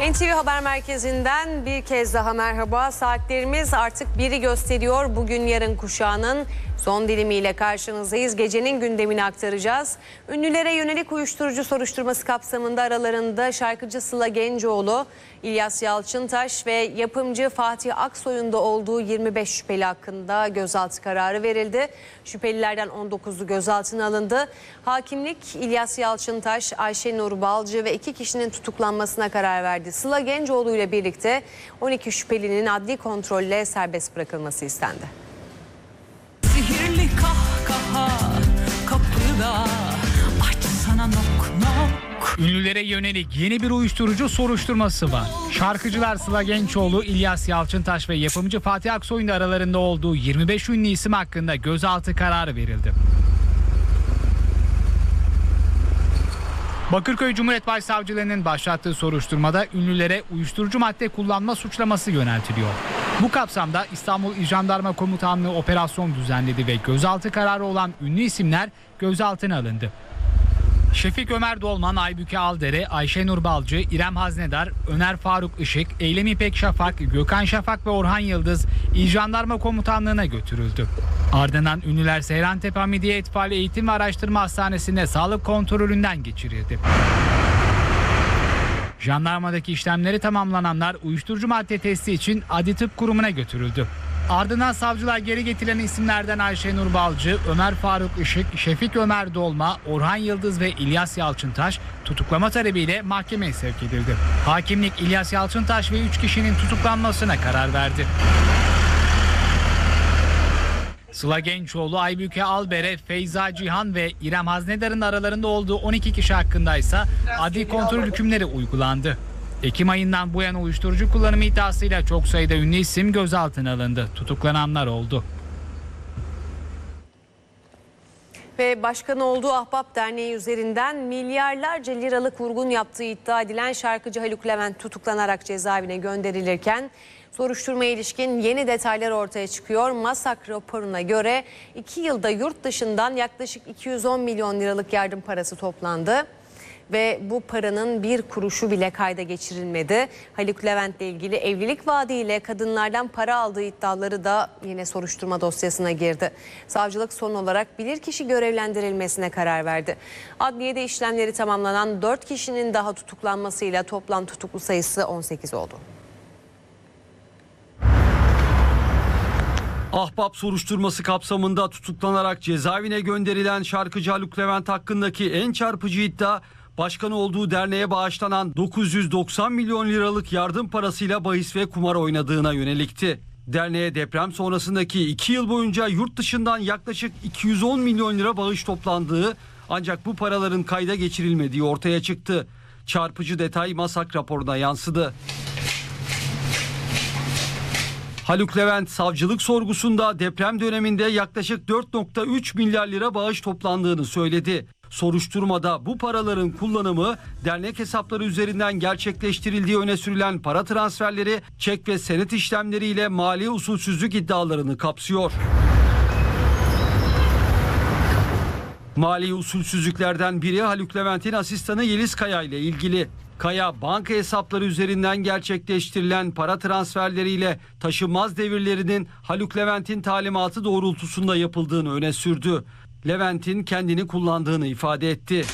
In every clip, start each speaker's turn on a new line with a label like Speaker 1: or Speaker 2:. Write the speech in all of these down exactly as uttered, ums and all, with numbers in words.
Speaker 1: N T V Haber Merkezi'nden bir kez daha merhaba. Saatlerimiz artık biri gösteriyor. Bugün yarın kuşağının son dilimiyle karşınızdayız. Gecenin gündemini aktaracağız. Ünlülere yönelik uyuşturucu soruşturması kapsamında aralarında şarkıcı Sıla Gencoğlu, İlyas Yalçıntaş ve yapımcı Fatih Aksoy'un da olduğu yirmi beş şüpheli hakkında gözaltı kararı verildi. Şüphelilerden on dokuzu gözaltına alındı. Hakimlik İlyas Yalçıntaş, Ayşenur Balcı ve iki kişinin tutuklanmasına karar verdi. Sıla Gencoğlu ile birlikte on iki şüphelinin adli kontrolle serbest bırakılması istendi.
Speaker 2: Sihirli kahkaha kapıda, açsana nok nok.
Speaker 3: Ünlülere yönelik yeni bir uyuşturucu soruşturması var. Şarkıcılar Sıla Gencoğlu, İlyas Yalçıntaş ve yapımcı Fatih Aksoy'un da aralarında olduğu yirmi beş ünlü isim hakkında gözaltı kararı verildi. Bakırköy Cumhuriyet Başsavcılığı'nın başlattığı soruşturmada ünlülere uyuşturucu madde kullanma suçlaması yöneltiliyor. Bu kapsamda İstanbul İl Jandarma Komutanlığı operasyon düzenledi ve gözaltı kararı olan ünlü isimler gözaltına alındı. Şefik Ömer Dolman, Aybüke Aldere, Ayşenur Balcı, İrem Haznedar, Öner Faruk Işık, Eylem İpek Şafak, Gökhan Şafak ve Orhan Yıldız İl Jandarma Komutanlığı'na götürüldü. Ardından ünlüler Seyrantepe Hamidiye İtfaiye Eğitim ve Araştırma Hastanesi'nde sağlık kontrolünden geçirildi. Jandarmadaki işlemleri tamamlananlar uyuşturucu madde testi için Adli Tıp Kurumu'na götürüldü. Ardından savcılar geri getirilen isimlerden Ayşenur Balcı, Ömer Faruk Işık, Şefik Ömer Dolma, Orhan Yıldız ve İlyas Yalçıntaş tutuklama talebiyle mahkemeye sevk edildi. Hakimlik İlyas Yalçıntaş ve üç kişinin tutuklanmasına karar verdi. Sıla Gencoğlu, Aybüke Albere, Feyza Cihan ve İrem Haznedar'ın aralarında olduğu on iki kişi hakkında ise adli kontrol hükümleri uygulandı. Ekim ayından bu yana uyuşturucu kullanımı iddiasıyla çok sayıda ünlü isim gözaltına alındı. Tutuklananlar oldu.
Speaker 1: Ve başkan olduğu Ahbap Derneği üzerinden milyarlarca liralık vurgun yaptığı iddia edilen şarkıcı Haluk Levent tutuklanarak cezaevine gönderilirken soruşturmaya ilişkin yeni detaylar ortaya çıkıyor. MASAK raporuna göre iki yılda yurt dışından yaklaşık iki yüz on milyon liralık yardım parası toplandı. Ve bu paranın bir kuruşu bile kayda geçirilmedi. Haluk Levent'le ilgili evlilik vaadiyle kadınlardan para aldığı iddiaları da yine soruşturma dosyasına girdi. Savcılık son olarak bilirkişi görevlendirilmesine karar verdi. Adliyede işlemleri tamamlanan dört kişinin daha tutuklanmasıyla toplam tutuklu sayısı on sekiz oldu.
Speaker 4: Ahbap soruşturması kapsamında tutuklanarak cezaevine gönderilen şarkıcı Haluk Levent hakkındaki en çarpıcı iddia, başkanı olduğu derneğe bağışlanan dokuz yüz doksan milyon liralık yardım parasıyla bahis ve kumar oynadığına yönelikti. Derneğe deprem sonrasındaki iki yıl boyunca yurt dışından yaklaşık iki yüz on milyon lira bağış toplandığı, ancak bu paraların kayda geçirilmediği ortaya çıktı. Çarpıcı detay MASAK raporuna yansıdı. Haluk Levent savcılık sorgusunda deprem döneminde yaklaşık dört nokta üç milyar lira bağış toplandığını söyledi. Soruşturmada bu paraların kullanımı dernek hesapları üzerinden gerçekleştirildiği öne sürülen para transferleri, çek ve senet işlemleriyle mali usulsüzlük iddialarını kapsıyor. Mali usulsüzlüklerden biri Haluk Levent'in asistanı Yeliz Kaya ile ilgili. Kaya, banka hesapları üzerinden gerçekleştirilen para transferleriyle taşınmaz devirlerinin Haluk Levent'in talimatı doğrultusunda yapıldığını öne sürdü. Levent'in kendini kullandığını ifade etti.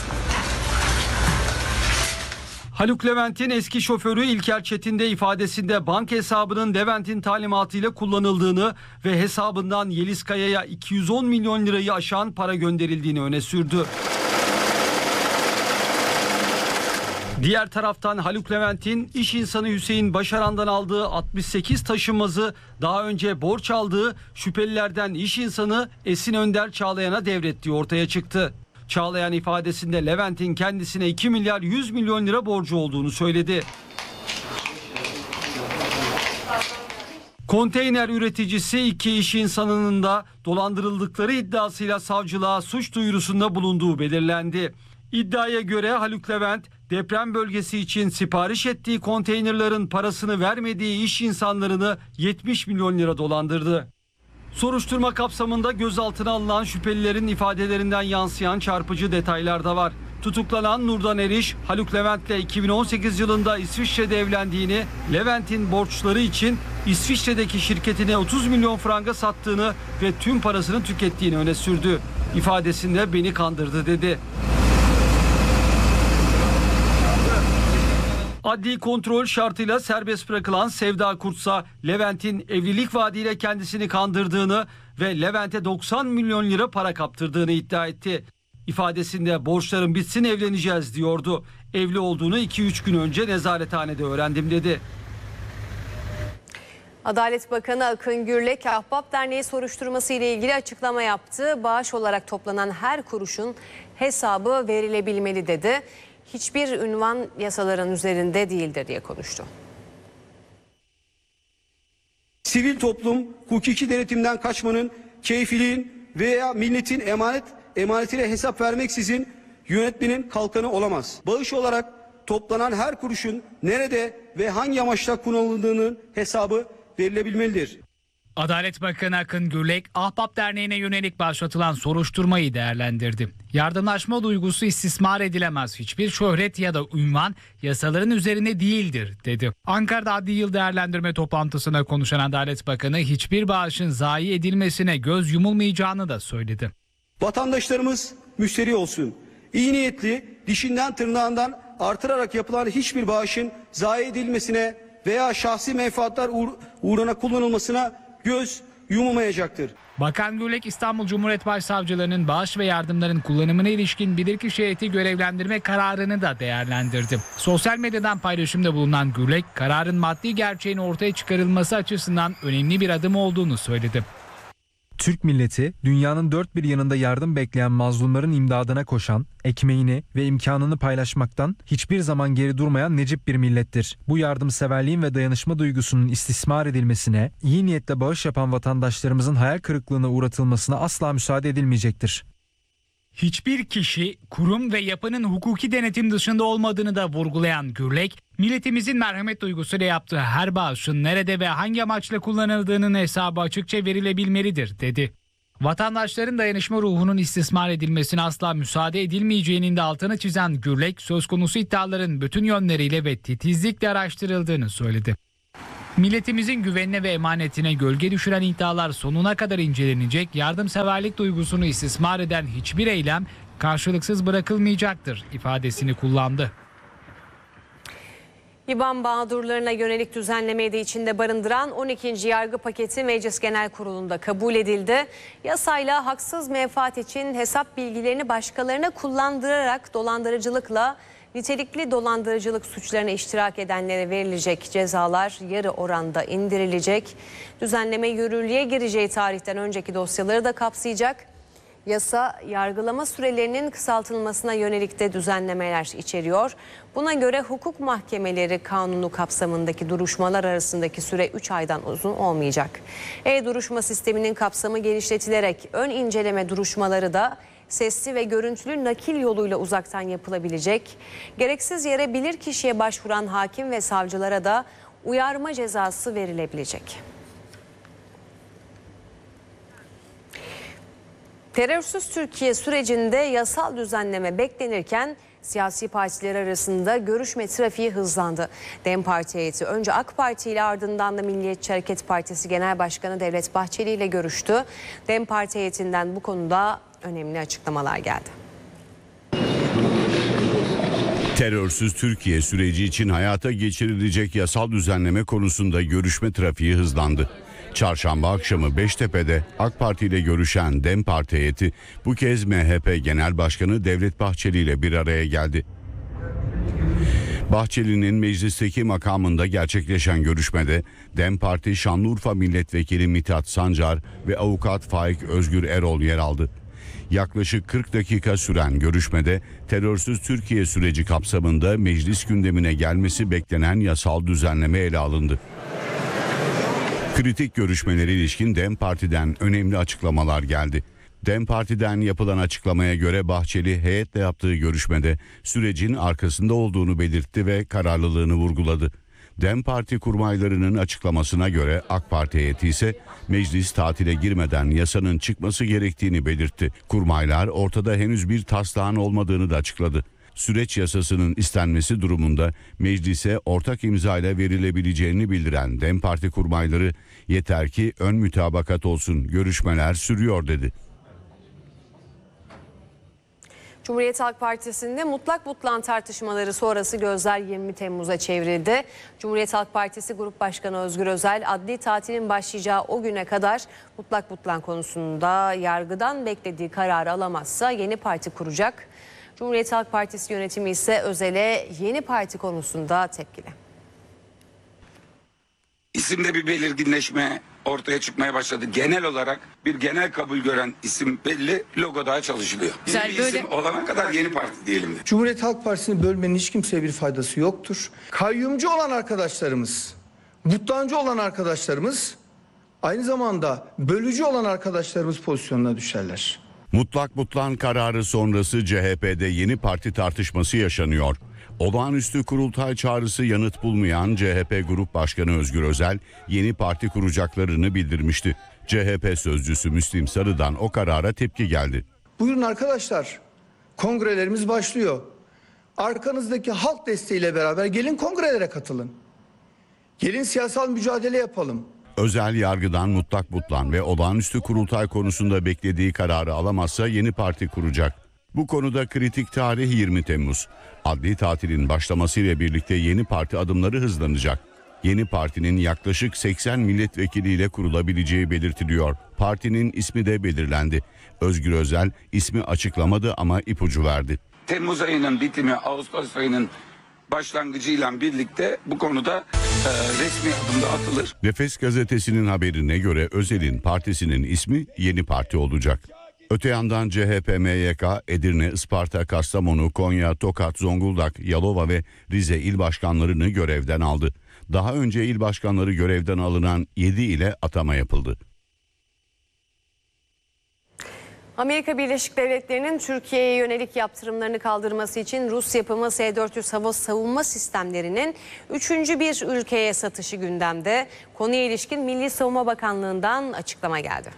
Speaker 4: Haluk Levent'in eski şoförü İlker Çetin de ifadesinde banka hesabının Levent'in talimatıyla kullanıldığını ve hesabından Yeliz Kaya'ya iki yüz on milyon lirayı aşan para gönderildiğini öne sürdü. Diğer taraftan Haluk Levent'in iş insanı Hüseyin Başaran'dan aldığı altmış sekiz taşınmazı daha önce borç aldığı şüphelilerden iş insanı Esin Önder Çağlayan'a devrettiği ortaya çıktı. Çağlayan ifadesinde Levent'in kendisine iki milyar yüz milyon lira borcu olduğunu söyledi. Konteyner üreticisi iki iş insanının da dolandırıldıkları iddiasıyla savcılığa suç duyurusunda bulunduğu belirlendi. İddiaya göre Haluk Levent deprem bölgesi için sipariş ettiği konteynerların parasını vermediği iş insanlarını yetmiş milyon lira dolandırdı. Soruşturma kapsamında gözaltına alınan şüphelilerin ifadelerinden yansıyan çarpıcı detaylar da var. Tutuklanan Nurdan Eriş, Haluk Levent'le iki bin on sekiz yılında İsviçre'de evlendiğini, Levent'in borçları için İsviçre'deki şirketine otuz milyon franga sattığını ve tüm parasını tükettiğini öne sürdü. İfadesinde beni kandırdı dedi. Adli kontrol şartıyla serbest bırakılan Sevda Kurtsa, Levent'in evlilik vaadiyle kendisini kandırdığını ve Levent'e doksan milyon lira para kaptırdığını iddia etti. İfadesinde borçlarım bitsin evleneceğiz diyordu. Evli olduğunu iki üç gün önce nezarethanede öğrendim dedi.
Speaker 1: Adalet Bakanı Akın Gürlek, Ahbap Derneği soruşturması ile ilgili açıklama yaptı. Bağış olarak toplanan her kuruşun hesabı verilebilmeli dedi. Hiçbir ünvan yasaların üzerinde değildir diye konuştu.
Speaker 5: Sivil toplum hukuki denetimden kaçmanın, keyfiliğin veya milletin emanet emanetiyle hesap vermeksizin yönetmenin kalkanı olamaz. Bağış olarak toplanan her kuruşun nerede ve hangi amaçla kullanıldığının hesabı verilebilmelidir.
Speaker 3: Adalet Bakanı Akın Gürlek, Ahbap Derneği'ne yönelik başlatılan soruşturmayı değerlendirdi. Yardımlaşma duygusu istismar edilemez. Hiçbir şöhret ya da ünvan yasaların üzerine değildir dedi. Ankara'da adli yıl değerlendirme toplantısına konuşan Adalet Bakanı hiçbir bağışın zayi edilmesine göz yumulmayacağını da söyledi.
Speaker 5: Vatandaşlarımız müşteri olsun. İyi niyetli, dişinden tırnağından artırarak yapılan hiçbir bağışın zayi edilmesine veya şahsi menfaatler uğr uğruna kullanılmasına göz yumulmayacaktır.
Speaker 3: Bakan Gürlek, İstanbul Cumhuriyet Başsavcılığı'nın bağış ve yardımların kullanımına ilişkin bilirkişi heyeti görevlendirme kararını da değerlendirdi. Sosyal medyadan paylaşımda bulunan Gürlek, kararın maddi gerçeğin ortaya çıkarılması açısından önemli bir adım olduğunu söyledi.
Speaker 6: Türk milleti, dünyanın dört bir yanında yardım bekleyen mazlumların imdadına koşan, ekmeğini ve imkanını paylaşmaktan hiçbir zaman geri durmayan necip bir millettir. Bu yardımseverliğin ve dayanışma duygusunun istismar edilmesine, iyi niyetle bağış yapan vatandaşlarımızın hayal kırıklığına uğratılmasına asla müsaade edilmeyecektir.
Speaker 3: Hiçbir kişi, kurum ve yapının hukuki denetim dışında olmadığını da vurgulayan Gürlek, milletimizin merhamet duygusuyla yaptığı her bağışın nerede ve hangi amaçla kullanıldığının hesabı açıkça verilebilmelidir dedi. Vatandaşların dayanışma ruhunun istismar edilmesine asla müsaade edilmeyeceğinin de altını çizen Gürlek, söz konusu iddiaların bütün yönleriyle ve titizlikle araştırıldığını söyledi. Milletimizin güvenine ve emanetine gölge düşüren iddialar sonuna kadar incelenecek, yardımseverlik duygusunu istismar eden hiçbir eylem karşılıksız bırakılmayacaktır ifadesini kullandı.
Speaker 1: İBAN mağdurlarına yönelik düzenlemeyi de içinde barındıran on ikinci yargı paketi Meclis Genel Kurulu'nda kabul edildi. Yasayla haksız menfaat için hesap bilgilerini başkalarına kullandırarak dolandırıcılıkla nitelikli dolandırıcılık suçlarına iştirak edenlere verilecek cezalar yarı oranda indirilecek. Düzenleme yürürlüğe gireceği tarihten önceki dosyaları da kapsayacak. Yasa yargılama sürelerinin kısaltılmasına yönelik de düzenlemeler içeriyor. Buna göre hukuk mahkemeleri kanunu kapsamındaki duruşmalar arasındaki süre üç aydan uzun olmayacak. E-duruşma sisteminin kapsamı genişletilerek ön inceleme duruşmaları da sesli ve görüntülü nakil yoluyla uzaktan yapılabilecek. Gereksiz yere bilirkişiye başvuran hakim ve savcılara da uyarma cezası verilebilecek. Terörsüz Türkiye sürecinde yasal düzenleme beklenirken siyasi partiler arasında görüşme trafiği hızlandı. DEM Parti heyeti önce AK Parti ile ardından da Milliyetçi Hareket Partisi Genel Başkanı Devlet Bahçeli ile görüştü. DEM Parti heyetinden bu konuda önemli açıklamalar geldi.
Speaker 7: Terörsüz Türkiye süreci için hayata geçirilecek yasal düzenleme konusunda görüşme trafiği hızlandı. Çarşamba akşamı Beştepe'de AK Parti ile görüşen DEM Parti heyeti bu kez M H P Genel Başkanı Devlet Bahçeli ile bir araya geldi. Bahçeli'nin meclisteki makamında gerçekleşen görüşmede DEM Parti Şanlıurfa Milletvekili Mithat Sancar ve avukat Faik Özgür Erol yer aldı. Yaklaşık kırk dakika süren görüşmede terörsüz Türkiye süreci kapsamında meclis gündemine gelmesi beklenen yasal düzenleme ele alındı. Kritik görüşmelere ilişkin DEM Parti'den önemli açıklamalar geldi. DEM Parti'den yapılan açıklamaya göre Bahçeli heyetle yaptığı görüşmede sürecin arkasında olduğunu belirtti ve kararlılığını vurguladı. DEM Parti kurmaylarının açıklamasına göre AK Parti heyeti ise meclis tatile girmeden yasanın çıkması gerektiğini belirtti. Kurmaylar ortada henüz bir taslağın olmadığını da açıkladı. Süreç yasasının istenmesi durumunda meclise ortak imzayla verilebileceğini bildiren DEM Parti kurmayları yeter ki ön mütabakat olsun, görüşmeler sürüyor dedi.
Speaker 1: Cumhuriyet Halk Partisi'nde mutlak butlan tartışmaları sonrası gözler yirmi Temmuz'a çevrildi. Cumhuriyet Halk Partisi Grup Başkanı Özgür Özel, adli tatilin başlayacağı o güne kadar mutlak butlan konusunda yargıdan beklediği kararı alamazsa yeni parti kuracak. Cumhuriyet Halk Partisi yönetimi ise Özel'e yeni parti konusunda tepkili.
Speaker 8: İsimde bir belirginleşme ortaya çıkmaya başladı. Genel olarak bir genel kabul gören isim belli, logo daha çalışılıyor. Güzel, bir böyle... isim olana kadar yeni parti diyelim de.
Speaker 9: Cumhuriyet Halk Partisi'ni bölmenin hiç kimseye bir faydası yoktur. Kayyumcu olan arkadaşlarımız, butlancı olan arkadaşlarımız, aynı zamanda bölücü olan arkadaşlarımız pozisyonuna düşerler.
Speaker 7: Mutlak butlan kararı sonrası C H P'de yeni parti tartışması yaşanıyor. Olağanüstü kurultay çağrısı yanıt bulmayan C H P Grup Başkanı Özgür Özel yeni parti kuracaklarını bildirmişti. C H P sözcüsü Müslim Sarı'dan o karara tepki geldi.
Speaker 9: Buyurun arkadaşlar, kongrelerimiz başlıyor. Arkanızdaki halk desteğiyle beraber gelin kongrelere katılın. Gelin siyasal mücadele yapalım.
Speaker 7: Özel yargıdan mutlak butlan ve olağanüstü kurultay konusunda beklediği kararı alamazsa yeni parti kuracak. Bu konuda kritik tarih yirmi Temmuz. Adli tatilin başlamasıyla birlikte yeni parti adımları hızlanacak. Yeni partinin yaklaşık seksen milletvekiliyle kurulabileceği belirtiliyor. Partinin ismi de belirlendi. Özgür Özel ismi açıklamadı ama ipucu verdi.
Speaker 8: Temmuz ayının bitimi, Ağustos ayının başlangıcıyla birlikte bu konuda e, resmi adımda atılır.
Speaker 7: Nefes gazetesinin haberine göre Özel'in partisinin ismi Yeni Parti olacak. Öte yandan C H P M Y K, Edirne, Isparta, Kastamonu, Konya, Tokat, Zonguldak, Yalova ve Rize il başkanlarını görevden aldı. Daha önce il başkanları görevden alınan yedi ile atama yapıldı.
Speaker 1: Amerika Birleşik Devletleri'nin Türkiye'ye yönelik yaptırımlarını kaldırması için Rus yapımı S dört yüz hava savunma sistemlerinin üçüncü bir ülkeye satışı gündemde. Konuya ilişkin Milli Savunma Bakanlığı'ndan açıklama geldi.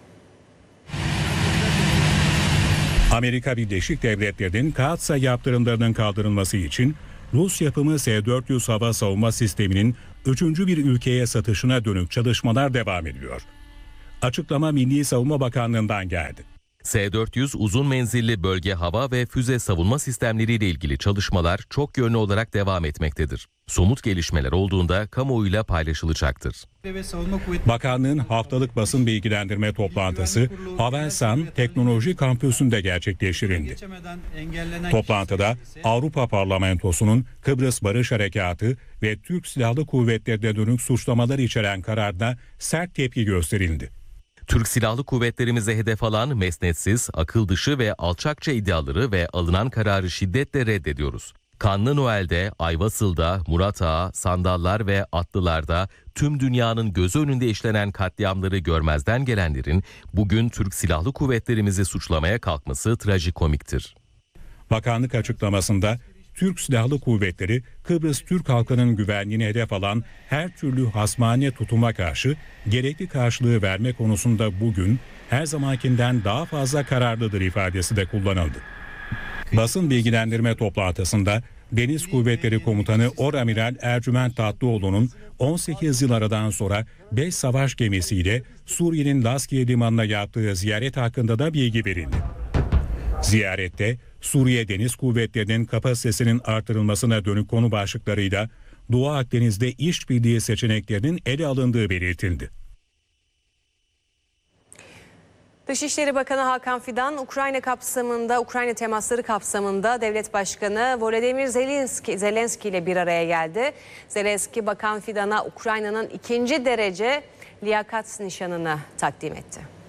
Speaker 10: Amerika Birleşik Devletleri'nin Kaatsa yaptırımlarının kaldırılması için Rus yapımı S dört yüz hava savunma sisteminin üçüncü bir ülkeye satışına dönük çalışmalar devam ediyor. Açıklama Milli Savunma Bakanlığı'ndan geldi.
Speaker 11: S dört yüz uzun menzilli bölge hava ve füze savunma sistemleriyle ilgili çalışmalar çok yönlü olarak devam etmektedir. Somut gelişmeler olduğunda kamuoyuyla paylaşılacaktır.
Speaker 10: Bakanlığın haftalık basın bilgilendirme toplantısı Havelsan Teknoloji Kampüsü'nde gerçekleştirildi. Toplantıda Avrupa Parlamentosu'nun Kıbrıs Barış Harekatı ve Türk Silahlı Kuvvetleri'ne dönük suçlamalar içeren kararına sert tepki gösterildi.
Speaker 11: Türk Silahlı Kuvvetlerimize hedef alan mesnetsiz, akıl dışı ve alçakça iddiaları ve alınan kararı şiddetle reddediyoruz. Kanlı Noel'de, Ayvasıl'da, Murat Ağa, Sandallar ve Atlılar'da tüm dünyanın gözü önünde işlenen katliamları görmezden gelenlerin bugün Türk Silahlı Kuvvetlerimizi suçlamaya kalkması trajikomiktir.
Speaker 10: Bakanlık açıklamasında Türk Silahlı Kuvvetleri Kıbrıs Türk halkının güvenliğini hedef alan her türlü hasmane tutuma karşı gerekli karşılığı verme konusunda bugün her zamankinden daha fazla kararlıdır ifadesi de kullanıldı. Basın bilgilendirme toplantısında Deniz Kuvvetleri Komutanı Oramiral Ercüment Tatlıoğlu'nun on sekiz yıl aradan sonra beş savaş gemisiyle Suriye'nin Laskiye Limanı'na yaptığı ziyaret hakkında da bilgi verildi. Ziyarette Suriye Deniz Kuvvetleri'nin kapasitesinin artırılmasına dönük konu başlıklarıyla Doğu Akdeniz'de işbirliği seçeneklerinin ele alındığı belirtildi.
Speaker 1: Dışişleri Bakanı Hakan Fidan, Ukrayna kapsamında, Ukrayna temasları kapsamında Devlet Başkanı Volodymyr Zelenski, Zelenski ile bir araya geldi. Zelenski, Bakan Fidan'a Ukrayna'nın ikinci derece liyakat nişanını takdim etti.